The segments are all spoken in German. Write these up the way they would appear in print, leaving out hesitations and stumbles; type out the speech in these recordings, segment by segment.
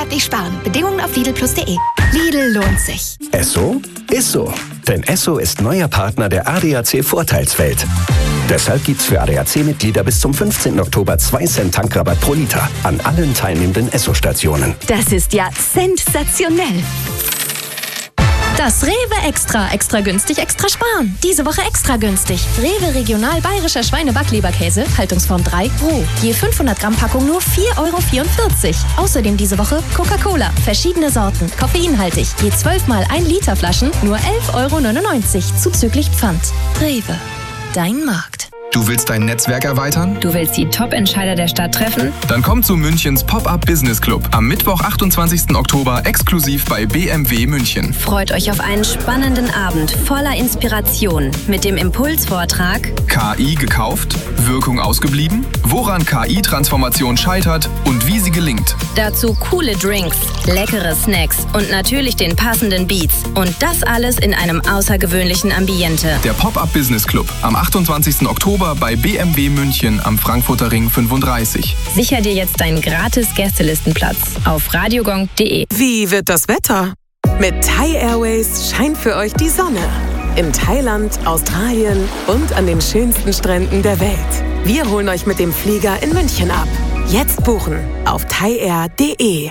monatlich sparen. Bedingungen auf Lidl+de. Lidl lohnt sich. Esso ist so. Denn Esso ist neuer Partner der ADAC Vorteilswelt. Deshalb gibt's für ADAC-Mitglieder bis zum 15. Oktober 2 Cent Tankrabatt pro Liter an allen teilnehmenden Esso-Stationen. Das ist ja sensationell. Das Rewe Extra günstig, extra sparen. Diese Woche extra günstig. Rewe Regional Bayerischer Schweine-Backleberkäse, Haltungsform 3, roh. Je 500 Gramm Packung nur 4,44 €. Außerdem diese Woche Coca-Cola, verschiedene Sorten, koffeinhaltig. Je 12 mal 1 Liter Flaschen nur 11,99 € zuzüglich Pfand. Rewe, dein Markt. Du willst dein Netzwerk erweitern? Du willst die Top-Entscheider der Stadt treffen? Dann komm zu Münchens Pop-Up Business Club am Mittwoch, 28. Oktober, exklusiv bei BMW München. Freut euch auf einen spannenden Abend voller Inspiration mit dem Impulsvortrag KI gekauft? Wirkung ausgeblieben? Woran KI-Transformation scheitert und wie sie gelingt? Dazu coole Drinks, leckere Snacks und natürlich den passenden Beats. Und das alles in einem außergewöhnlichen Ambiente. Der Pop-Up Business Club am 28. Oktober bei BMW München am Frankfurter Ring 35. Sicher dir jetzt deinen gratis Gästelistenplatz auf radiogong.de. Wie wird das Wetter? Mit Thai Airways scheint für euch die Sonne. In Thailand, Australien und an den schönsten Stränden der Welt. Wir holen euch mit dem Flieger in München ab. Jetzt buchen auf thaiair.de.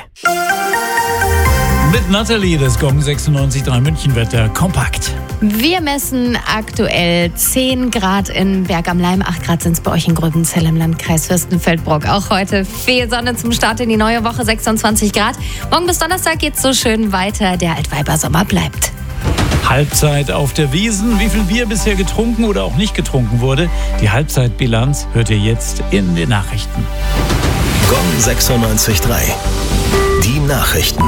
Mit Nathalie, das Gong 96.3 München-Wetter kompakt. Wir messen aktuell 10 Grad in Berg am Laim, 8 Grad sind es bei euch in Gröbenzell im Landkreis Fürstenfeldbruck. Auch heute viel Sonne zum Start in die neue Woche, 26 Grad. Morgen bis Donnerstag geht's so schön weiter, der Altweibersommer bleibt. Halbzeit auf der Wiesn. Wie viel Bier bisher getrunken oder auch nicht getrunken wurde, die Halbzeitbilanz hört ihr jetzt in den Nachrichten. Gong 96.3. Die Nachrichten.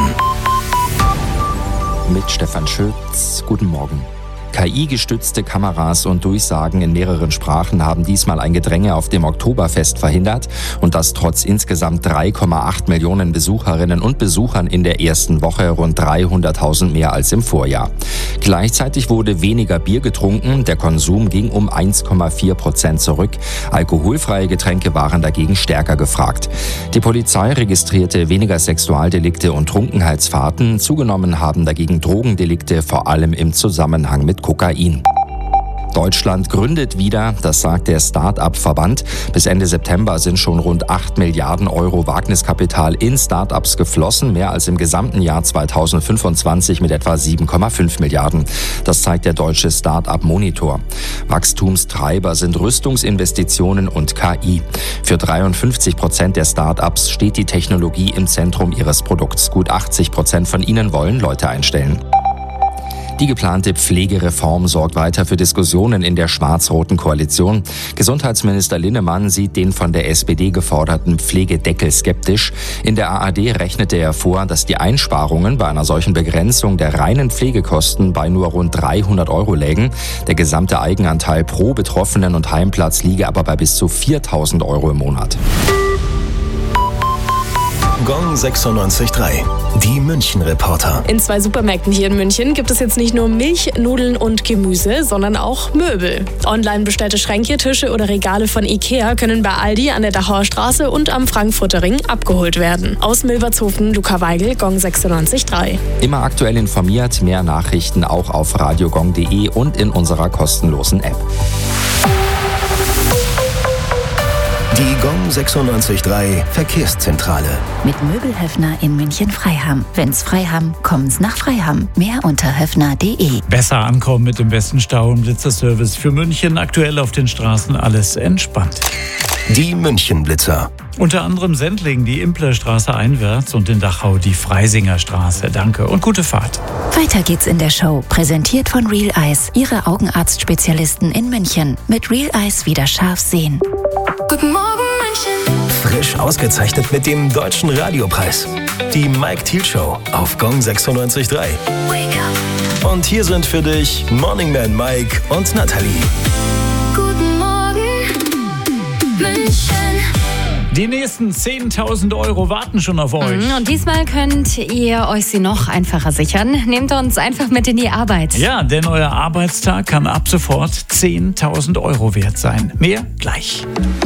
Mit Stefan Schütz. Guten Morgen. KI-gestützte Kameras und Durchsagen in mehreren Sprachen haben diesmal ein Gedränge auf dem Oktoberfest verhindert und das trotz insgesamt 3,8 Millionen Besucherinnen und Besuchern in der ersten Woche, rund 300.000 mehr als im Vorjahr. Gleichzeitig wurde weniger Bier getrunken, der Konsum ging um 1,4% zurück. Alkoholfreie Getränke waren dagegen stärker gefragt. Die Polizei registrierte weniger Sexualdelikte und Trunkenheitsfahrten, zugenommen haben dagegen Drogendelikte, vor allem im Zusammenhang mit Kokain. Deutschland gründet wieder, das sagt der Start-up-Verband. Bis Ende September sind schon rund 8 Milliarden Euro Wagniskapital in Start-ups geflossen, mehr als im gesamten Jahr 2025 mit etwa 7,5 Milliarden. Das zeigt der deutsche Start-up-Monitor. Wachstumstreiber sind Rüstungsinvestitionen und KI. Für 53% der Start-ups steht die Technologie im Zentrum ihres Produkts. Gut 80% von ihnen wollen Leute einstellen. Die geplante Pflegereform sorgt weiter für Diskussionen in der schwarz-roten Koalition. Gesundheitsminister Linnemann sieht den von der SPD geforderten Pflegedeckel skeptisch. In der ARD rechnete er vor, dass die Einsparungen bei einer solchen Begrenzung der reinen Pflegekosten bei nur rund 300 € lägen. Der gesamte Eigenanteil pro Betroffenen und Heimplatz liege aber bei bis zu 4.000 € im Monat. Gong 96.3. Die München-Reporter. In 2 Supermärkten hier in München gibt es jetzt nicht nur Milch, Nudeln und Gemüse, sondern auch Möbel. Online bestellte Schränke, Tische oder Regale von Ikea können bei Aldi an der Dachauer Straße und am Frankfurter Ring abgeholt werden. Aus Milbertshofen, Luca Weigel, Gong 96.3. Immer aktuell informiert, mehr Nachrichten auch auf radiogong.de und in unserer kostenlosen App. Die Gong 96.3 Verkehrszentrale. Mit Möbelhöfner in München-Freiham. Wenn's Freiham, kommen's nach Freiham. Mehr unter höfner.de. Besser ankommen mit dem besten Stau- und Blitzerservice für München. Aktuell auf den Straßen alles entspannt. Die München-Blitzer. Unter anderem Sendling die Implerstraße einwärts und in Dachau die Freisingerstraße. Danke und gute Fahrt. Weiter geht's in der Show. Präsentiert von Real Eyes, Ihre Augenarztspezialisten in München. Mit Real Eyes wieder scharf sehen. Guten Morgen, München. Frisch ausgezeichnet mit dem Deutschen Radiopreis. Die Mike Thiel Show auf Gong 96.3. Und hier sind für dich Morning Man Mike und Nathalie. Guten Morgen, München. Die nächsten 10.000 € warten schon auf euch. Und diesmal könnt ihr euch sie noch einfacher sichern. Nehmt uns einfach mit in die Arbeit. Ja, denn euer Arbeitstag kann ab sofort 10.000 € wert sein. Mehr gleich.